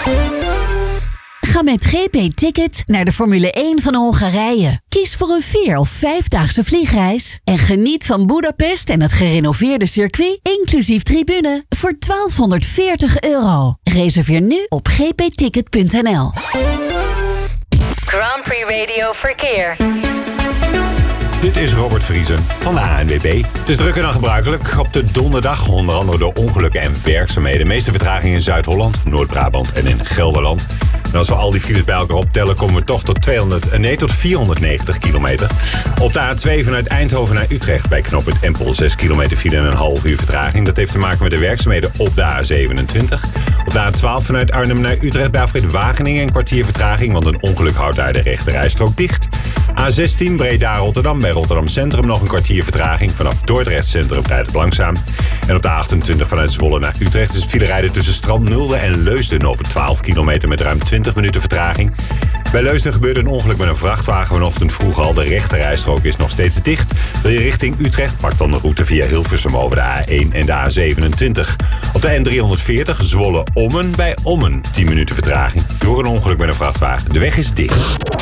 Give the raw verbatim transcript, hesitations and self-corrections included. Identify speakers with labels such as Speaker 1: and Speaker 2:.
Speaker 1: Ga met G P Ticket naar de Formule één van Hongarije. Kies voor een vier- of vijfdaagse vliegreis en geniet van Budapest en het gerenoveerde circuit, inclusief tribune, voor twaalfhonderdveertig euro. Reserveer nu op g p ticket punt n l.
Speaker 2: Grand Prix Radio Verkeer.
Speaker 3: Dit is Robert Vriesen van de A N W B. Het is drukker dan gebruikelijk. Op de donderdag onder andere door ongelukken en werkzaamheden. De meeste vertraging in Zuid-Holland, Noord-Brabant en in Gelderland. En als we al die files bij elkaar optellen, komen we toch tot, tweehonderd, nee, tot vierhonderdnegentig kilometer. Op de A twee vanuit Eindhoven naar Utrecht bij knooppunt Empel zes kilometer file en een half uur vertraging. Dat heeft te maken met de werkzaamheden op de A zevenentwintig. Op de A twaalf vanuit Arnhem naar Utrecht bij afrit Wageningen een kwartier vertraging, want een ongeluk houdt daar de rechte rijstrook dicht. A zestien Breda-Rotterdam bij Rotterdam Centrum nog een kwartier vertraging. Vanaf Dordrecht Centrum rijdt het langzaam. En op de achtentwintig vanuit Zwolle naar Utrecht is het filerijden tussen Strand Nulde en Leusden over twaalf kilometer met ruim twintig minuten vertraging. Bij Leusden gebeurde een ongeluk met een vrachtwagen vanochtend vroeg al. De rechte rijstrook is nog steeds dicht. Wil je richting Utrecht, pak dan de route via Hilversum over de A één en de A zevenentwintig. Op de N driehonderdveertig Zwolle-Ommen bij Ommen tien minuten vertraging. Door een ongeluk met een vrachtwagen. De weg is dicht.